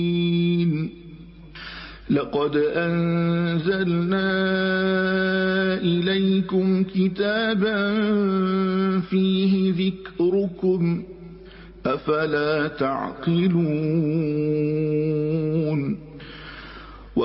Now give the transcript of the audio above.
لقد أنزلنا إليكم كتابا فيه ذكركم أفلا تعقلون